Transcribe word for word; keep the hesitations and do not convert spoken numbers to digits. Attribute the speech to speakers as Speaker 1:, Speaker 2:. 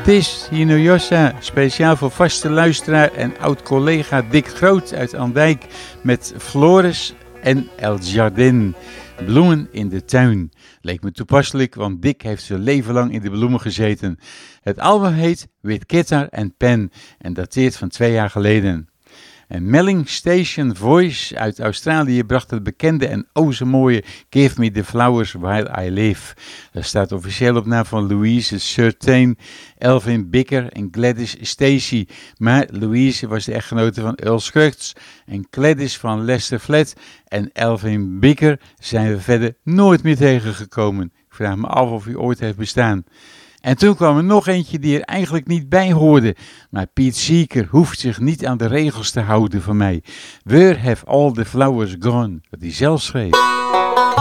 Speaker 1: Het is Hino Jossa, speciaal voor vaste luisteraar en oud-collega Dick Groot uit Andijk met Flores en El Jardin. Bloemen in de tuin. Leek me toepasselijk, want Dick heeft zijn leven lang in de bloemen gezeten. Het album heet With Guitar and Pen en dateert van twee jaar geleden. En Melling Station Voice uit Australië bracht het bekende en o zo mooie Give Me the Flowers While I Live. Dat staat officieel op naam van Louise Certain, Elvin Bicker en Gladys Stacey. Maar Louise was de echtgenote van Earl Scruggs en Gladys van Lester Flatt. En Elvin Bicker zijn we verder nooit meer tegengekomen. Ik vraag me af of hij ooit heeft bestaan. En toen kwam er nog eentje die er eigenlijk niet bij hoorde. Maar Pete Seeger hoeft zich niet aan de regels te houden van mij. Where have all the flowers gone? Wat hij zelf schreef.